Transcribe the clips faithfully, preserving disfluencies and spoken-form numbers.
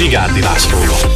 Zsigánti Lászlóval.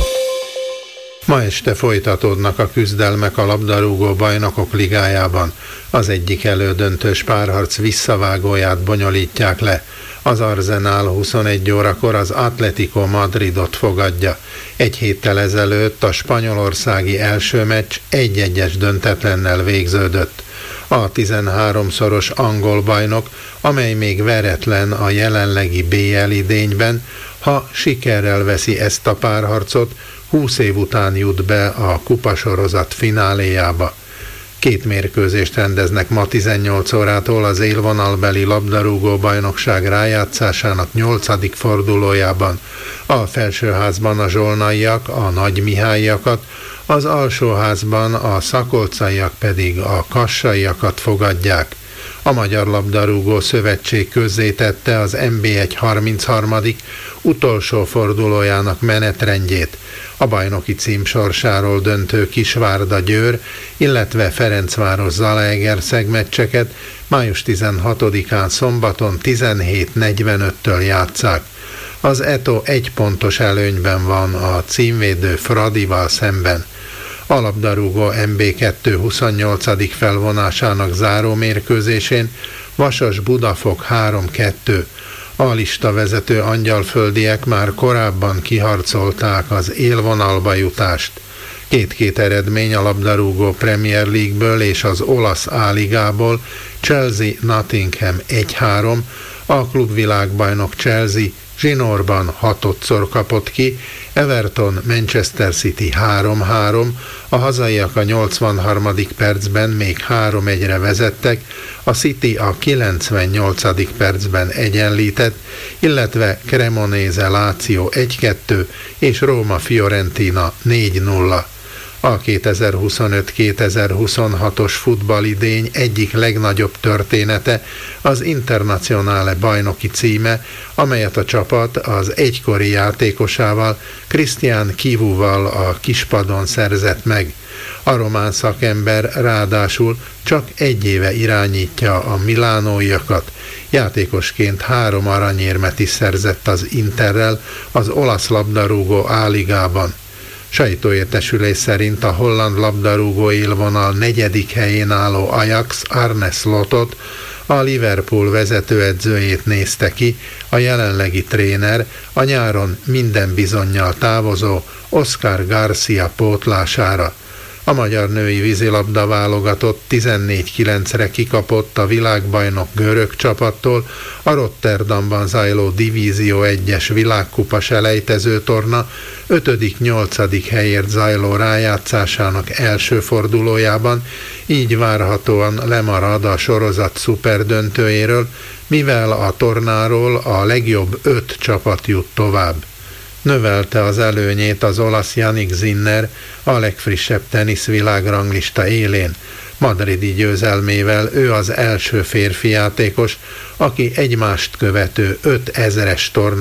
Ma este folytatódnak a küzdelmek a labdarúgó bajnokok ligájában. Az egyik elődöntős párharc visszavágóját bonyolítják le. Az Arsenal huszonegy órakor az Atlético Madridot fogadja. Egy héttel ezelőtt a spanyolországi első meccs egy-egyes döntetlennel végződött. A tizenháromszoros angol bajnok, amely még veretlen a jelenlegi bé el idényben, ha sikerrel veszi ezt a párharcot, húsz év után jut be a kupasorozat fináléjába. Két mérkőzést rendeznek ma tizennyolc órától az élvonalbeli labdarúgó bajnokság rájátszásának nyolcadik fordulójában. A felsőházban a zsolnaiak a nagymihályiakat, az alsóházban a szakolcaiak pedig a kassaiakat fogadják. A Magyar Labdarúgó Szövetség közzétette az en bé egy harmincharmadik utolsó fordulójának menetrendjét. A bajnoki cím sorsáról döntő Kisvárda-Győr, illetve Ferencváros-Zalaegerszeg meccseket május tizenhatodikán szombaton tizenhét negyvenöttől játsszák. Az é té o egy pontos előnyben van a címvédő Fradival szemben. A labdarúgó en bé kettő huszonnyolcadik felvonásának záró mérkőzésén Vasas-Budafok három kettő. A listavezető angyalföldiek már korábban kiharcolták az élvonalba jutást. Két-két eredmény a labdarúgó Premier League-ből és az olasz A-ligából: Chelsea-Nottingham egy három, a klubvilágbajnok Chelsea zsinórban hatodszor kapott ki, Everton Manchester City három három, a hazaiak a nyolcvanharmadik percben még három egyre vezettek, a City a kilencvennyolcadik percben egyenlített, illetve Cremonese Lazio egy kettő és Róma Fiorentina négy nulla. A kétezer-huszonöt kétezer-huszonhatos futballidény egyik legnagyobb története az Internazionale bajnoki címe, amelyet a csapat az egykori játékosával, Cristian Chivuval a kispadon szerzett meg. A román szakember ráadásul csak egy éve irányítja a milánóiakat. Játékosként három aranyérmet is szerzett az Interrel az olasz labdarúgó A-ligában. Sajtóértesülés szerint a holland labdarúgó élvonal negyedik helyén álló Ajax Arne Slotot, a Liverpool vezetőedzőjét nézte ki a jelenlegi tréner, a nyáron minden bizonnyal távozó Oscar Garcia pótlására. A magyar női vízilabda válogatott tizennégy kilencre kikapott a világbajnok görög csapattól a Rotterdamban zajló Divízió egyes világkupa selejtező torna ötödik-nyolcadik helyért zajló rájátszásának első fordulójában, így várhatóan lemarad a sorozat szuperdöntőjéről, mivel a tornáról a legjobb öt csapat jut tovább. Növelte az előnyét az olasz Jannik Sinner a legfrissebb teniszvilágranglista élén. Madridi győzelmével ő az első férfi játékos, aki egymást követő öt ezeres tornán